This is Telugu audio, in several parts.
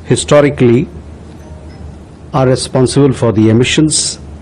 historically are responsible for the emissions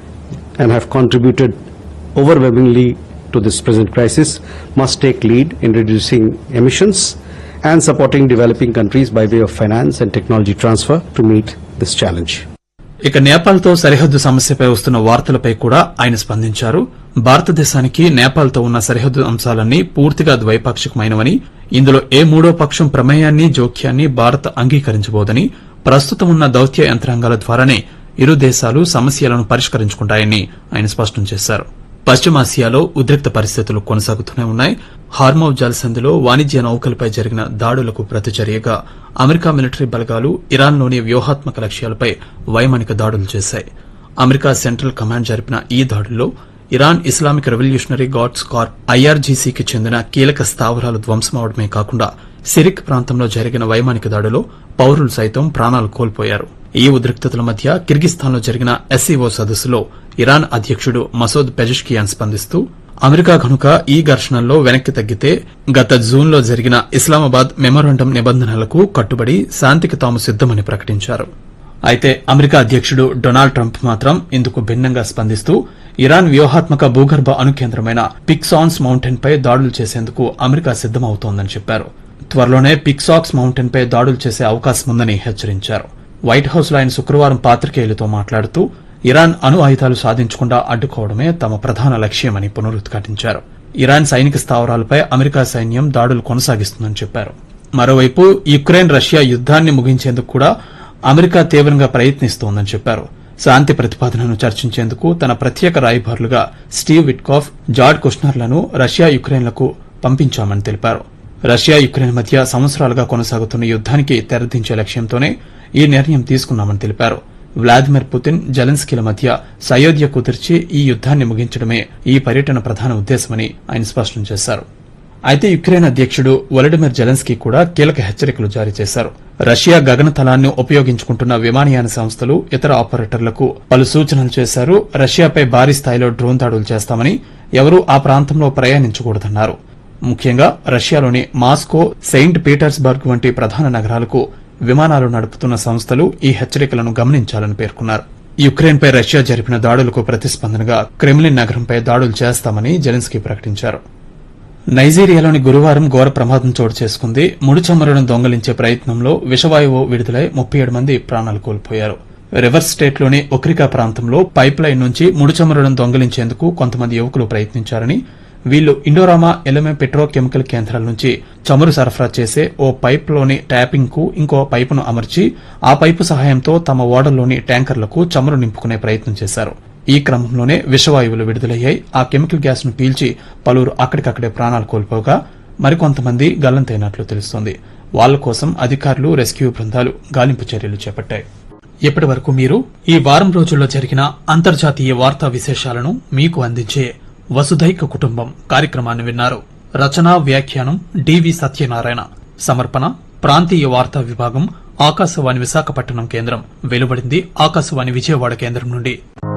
and have contributed overwhelmingly to this present crisis must take lead in reducing emissions and supporting developing countries by way of finance and technology transfer to meet this challenge. ఇక నేపాల్తో సరిహద్దు సమస్యపై వస్తున్న వార్తలపై కూడా ఆయన స్పందించారు. భారతదేశానికి నేపాల్తో ఉన్న సరిహద్దు అంశాలన్నీ పూర్తిగా ద్వైపాక్షికమైనవని, ఇందులో ఏ మూడో పక్షం ప్రమేయాన్ని జోక్యాన్ని భారత్ అంగీకరించబోదని, ప్రస్తుతం ఉన్న దౌత్య యంత్రాంగాల ద్వారానే ఇరు దేశాలు సమస్యలను పరిష్కరించుకుంటాయని ఆయన స్పష్టం చేశారు. పశ్చిమాసియాలో ఉద్రిక్త పరిస్థితులు కొనసాగుతూనే ఉన్నాయి. హార్మౌజ్ జలసంధిలో వాణిజ్య నౌకలపై జరిగిన దాడులకు ప్రతిచర్యగా అమెరికా మిలిటరీ బలగాలు ఇరాన్లోని వ్యూహాత్మక లక్ష్యాలపై వైమానిక దాడులు చేశాయి. అమెరికా సెంట్రల్ కమాండ్ జరిపిన ఈ దాడుల్లో Iran Islamic revolutionary guards Corp ఐఆర్జీసీకి చెందిన కీలక స్థావరాలు ధ్వంసమవడమే కాకుండా సిరిక్ ప్రాంతంలో జరిగిన వైమానిక దాడిలో పౌరులు సైతం ప్రాణాలు కోల్పోయారు. ఈ ఉద్రిక్తతల మధ్య కిర్గిస్థాన్లో జరిగిన ఎస్సీఓ సదస్సులో ఇరాన్ అధ్యకుడు మసూద్ పెజెష్కియాన్ స్పందిస్తూ అమెరికా గనుక ఈ ఘర్షణల్లో వెనక్కి తగ్గితే గత జూన్లో జరిగిన ఇస్లామాబాద్ మెమోరాండం నిబంధనలకు కట్టుబడి శాంతికి తాము సిద్దమని ప్రకటించారు. అయితే అమెరికా అధ్యకుడు డొనాల్డ్ ట్రంప్ మాత్రం ఇందుకు భిన్నంగా స్పందిస్తూ ఇరాన్ వ్యూహాత్మక భూగర్భ అణుకేంద్రమైన పిక్సాన్స్ మౌంటైన్ పై దాడులు చేసేందుకు అమెరికా సిద్దమవుతోందని చెప్పారు. త్వరలోనే పిక్సాక్స్ మౌంటైన్ పై దాడులు చేసే అవకాశముందని హెచ్చరించారు. వైట్ హౌస్ లో ఆయన శుక్రవారం పాత్రికేయులతో మాట్లాడుతూ ఇరాన్ అణు ఆయుధాలు సాధించకుండా అడ్డుకోవడమే తమ ప్రధాన లక్ష్యమని పునరుద్ఘాటించారు. ఇరాన్ సైనిక స్థావరాలపై అమెరికా సైన్యం దాడులు కొనసాగిస్తుందని చెప్పారు. మరోవైపు యుక్రెయిన్ రష్యా యుద్దాన్ని ముగించేందుకు కూడా అమెరికా తీవ్రంగా ప్రయత్నిస్తోందని చెప్పారు. శాంతి ప్రతిపాదనను చర్చించేందుకు తన ప్రత్యేక రాయబారులుగా స్టీవ్ విట్కాఫ్, జార్డ్ కుష్నర్లను రష్యా యుక్రెయిన్లకు పంపించామని తెలిపారు. రష్యా యుక్రెయిన్ మధ్య సంవత్సరాలుగా కొనసాగుతున్న యుద్దానికి తెరదించే లక్ష్యంతోనే ఈ నిర్ణయం తీసుకున్నామని తెలిపారు. వ్లాదిమిర్ పుతిన్, జెలెన్స్కీల మధ్య సయోధ్య కుదిర్చి ఈ యుద్దాన్ని ముగించడమే ఈ పర్యటన ప్రధాన ఉద్దేశమని ఆయన స్పష్టం చేశారు. అయితే యుక్రెయిన్ అధ్యకుడు వొలడిమిర్ జెలెన్స్కీ కూడా కీలక హెచ్చరికలు జారీ చేశారు. రష్యా గగనతలాన్ని ఉపయోగించుకుంటున్న విమానయాన సంస్థలు, ఇతర ఆపరేటర్లకు పలు సూచనలు చేశారు. రష్యాపై భారీ స్థాయిలో డ్రోన్ దాడులు చేస్తామని, ఎవరూ ఆ ప్రాంతంలో ప్రయాణించకూడదన్నారు. ముఖ్యంగా రష్యాలోని మాస్కో, సెయింట్ పీటర్స్బర్గ్ వంటి ప్రధాన నగరాలకు విమానాలు నడుపుతున్న సంస్థలు ఈ హెచ్చరికలను గమనించాలని పేర్కొన్నారు. యుక్రెయిన్పై రష్యా జరిపిన దాడులకు ప్రతిస్పందనగా క్రెమ్లిన్ నగరంపై దాడులు చేస్తామని జెలెన్స్కీ ప్రకటించారు. నైజీరియాలోని గురువారం ఘోర ప్రమాదం చోటు చేసుకుంది. ముడి చమురును దొంగలించే ప్రయత్నంలో విషవాయువు విడుదలై 37 మంది ప్రాణాలు కోల్పోయారు. రివర్స్ స్టేట్లోని ఒక్రికా ప్రాంతంలో పైప్ లైన్ నుంచి ముడి చమురును దొంగలించేందుకు కొంతమంది యువకులు ప్రయత్నించారని, వీళ్లు ఇండోరామా ఎల్ఎంఏ పెట్రోకెమికల్ కేంద్రాల నుంచి చమురు సరఫరా చేసే ఓ పైప్లోని ట్యాపింగ్ కు ఇంకో పైపును అమర్చి ఆ పైపు సహాయంతో తమ ఓడల్లోని ట్యాంకర్లకు చమురు నింపుకునే ప్రయత్నం చేశారు. ఈ క్రమంలోనే విషవాయువులు విడుదలయ్యాయి. ఆ కెమికల్ గ్యాస్ ను పీల్చి పలువురు అక్కడికక్కడే ప్రాణాలు కోల్పోగా మరికొంతమంది గల్లంతైనట్లు తెలుస్తోంది. వాళ్ల కోసం అధికారులు, రెస్క్యూ బృందాలు గాలింపు చర్యలు చేపట్టాయి. ఇప్పటి వరకు మీరు ఈ వారం రోజుల్లో జరిగిన అంతర్జాతీయ వార్తా విశేషాలను మీకు అందించే వసుధైక కుటుంబం కార్యక్రమాన్ని విన్నారు. రచన, వ్యాఖ్యానం డివి సత్యనారాయణ. సమర్పణ ప్రాంతీయ వార్తా విభాగం, ఆకాశవాణి విశాఖపట్నం కేంద్రం. వెలువడింది ఆకాశవాణి విజయవాడ కేంద్రం నుండి.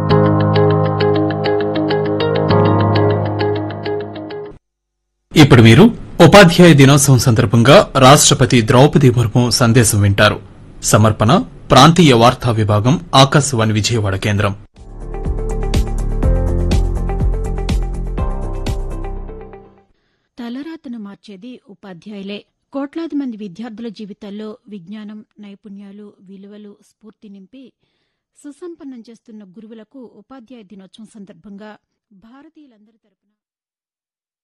ఇప్పుడు మీరు ఉపాధ్యాయ దినోత్సవం సందర్భంగా రాష్ట్రపతి ద్రౌపది ముర్ము సందేశం వింటారు. సమర్పణ ప్రాంతీయ వార్తా విభాగం, ఆకాశవాణి విజయవాడ కేంద్రం. తలరాతను మార్చేది ఉపాధ్యాయులే. కోట్లాది మంది విద్యార్థుల జీవితాల్లో విజ్ఞానం, నైపుణ్యాలు, విలువలు, స్ఫూర్తి నింపి సుసంపన్నం చేస్తున్న గురువులకు ఉపాధ్యాయ దినోత్సవం సందర్భంగా భారతీయులందరి తరపున